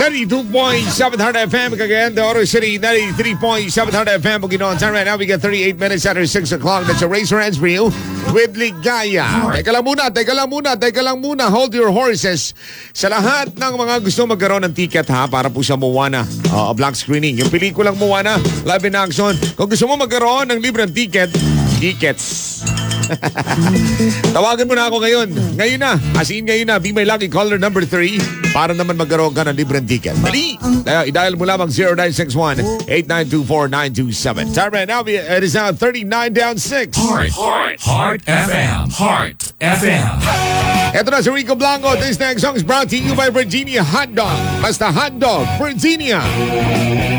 92.7 Heart FM, Cagayan de Oro City, 93.7 Heart FM, Bukidnon. Time right now, we got 38 minutes after 6 o'clock. That's a race hands for you with Ligaya. Teka lang muna. Hold your horses. Sa lahat ng mga gusto magkaroon ng ticket ha, para po sa Moana block screening. Yung pelikulang Moana, live in action. Kung gusto mo magkaroon ng libreng tickets. Tawagan mo na ako ngayon. Ngayon na. Be my lucky caller number 3 para naman magkaroon ka ng libreng ticket. Dali! I-dial mo lamang 0961-8924-927. Time right now, it is now 39 down 6. Heart FM. Heart FM. Ito na si Rico Blanco. This next song is brought to you by Virginia Hot Dog. Basta Hot Dog, Virginia.